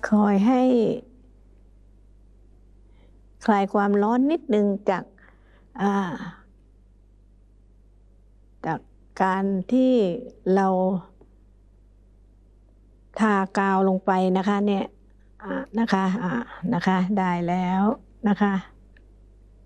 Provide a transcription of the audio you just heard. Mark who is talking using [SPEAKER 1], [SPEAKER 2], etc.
[SPEAKER 1] คอยให้คลายความร้อนนิดนึงจากการที่เราทากาวลงไปนะคะเนี่ยนะคะได้แล้วนะคะ